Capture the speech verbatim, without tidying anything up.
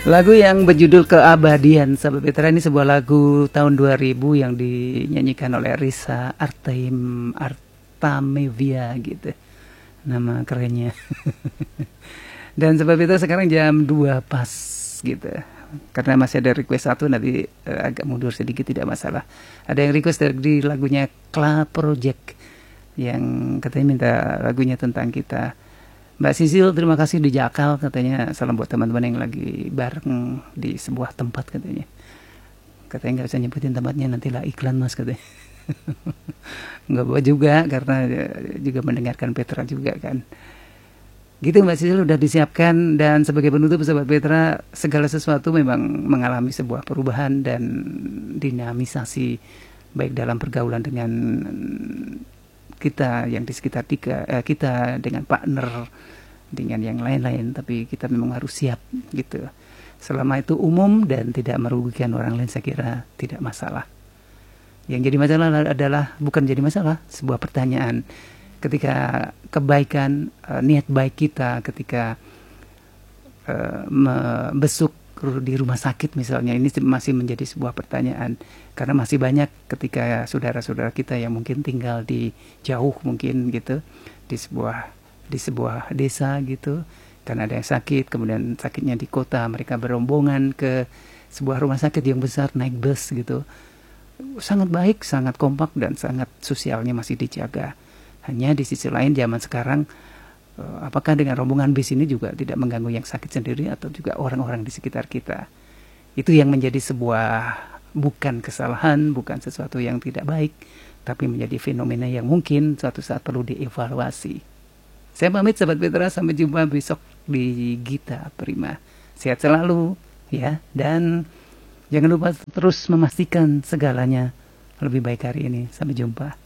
Lagu yang berjudul Keabadian, sahabat Petra, ini sebuah lagu tahun dua ribu yang dinyanyikan oleh Risa Artaim Artamevia gitu. Nama kerennya. Dan sahabat Petra, sekarang jam dua pas gitu. Karena masih ada request satu, nanti uh, agak mundur sedikit tidak masalah. Ada yang request dari lagunya Kla Project yang katanya minta lagunya tentang kita. Mbak Sisil, terima kasih di Jakal, katanya salam buat teman-teman yang lagi bareng di sebuah tempat katanya. Katanya nggak bisa nyebutin tempatnya, nantilah iklan mas katanya. Nggak boleh juga karena juga mendengarkan Petra juga kan. Gitu Mbak Sisil, udah disiapkan. Dan sebagai penutup sahabat Petra, segala sesuatu memang mengalami sebuah perubahan dan dinamisasi baik dalam pergaulan dengan kita yang di sekitar tiga, eh, kita dengan partner, dengan yang lain-lain, tapi kita memang harus siap gitu. Selama itu umum dan tidak merugikan orang lain, saya kira tidak masalah. Yang jadi masalah adalah, bukan jadi masalah, sebuah pertanyaan. Ketika kebaikan, uh, niat baik kita ketika uh, membesuk di rumah sakit misalnya, ini masih menjadi sebuah pertanyaan. Karena masih banyak ketika saudara-saudara kita yang mungkin tinggal di jauh mungkin gitu, di sebuah di sebuah desa gitu, karena ada yang sakit, kemudian sakitnya di kota, mereka berombongan ke sebuah rumah sakit yang besar naik bus gitu. Sangat baik, sangat kompak, dan sangat sosialnya masih dijaga. Hanya di sisi lain zaman sekarang, apakah dengan rombongan bis ini juga tidak mengganggu yang sakit sendiri atau juga orang-orang di sekitar kita? Itu yang menjadi sebuah, bukan kesalahan, bukan sesuatu yang tidak baik, tapi menjadi fenomena yang mungkin suatu saat perlu dievaluasi. Saya pamit sahabat Petra, sampai jumpa besok di Gita Prima. Sehat selalu ya, dan jangan lupa terus memastikan segalanya lebih baik hari ini. Sampai jumpa.